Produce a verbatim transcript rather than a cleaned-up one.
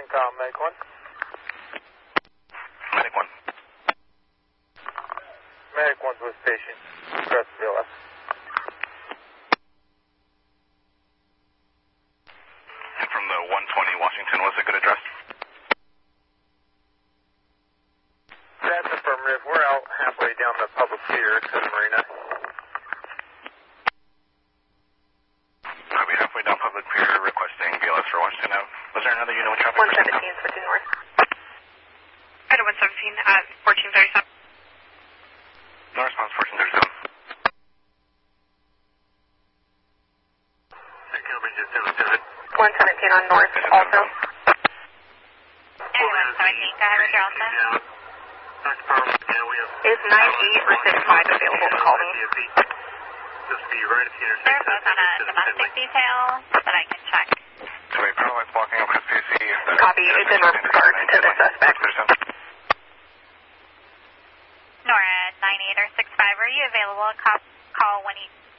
CENTCOM, Medic one. Medic one. Medic one to the station. Press V L S. And from the one twenty Washington, what's a good address? That's affirmative. We're out halfway down the public pier to the marina. Copy, halfway down public pier, requesting V L S for Washington Ave. Was there another unit with traffic? one seventeen, switching north. Item one seventeen at fourteen thirty-seven. No response, fourteen thirty-seven. one seventeen on north also. Area one seventeen, go ahead with your Alpha. Is nine eight or six five available to call me? They're both on a domestic detail, but I can check. So wait, power lights blocking up S P C. Copy, it's in regards to the suspect. Nora, nine eight or six five, are you available? Call, call one eight